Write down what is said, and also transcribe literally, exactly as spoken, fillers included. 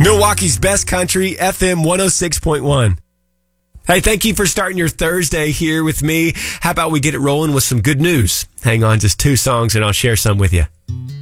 Milwaukee's best country, F M one oh six point one. Hey, thank you for starting your Thursday here with me. How about we get it rolling with some good news? Hang on, just two songs and I'll share some with you.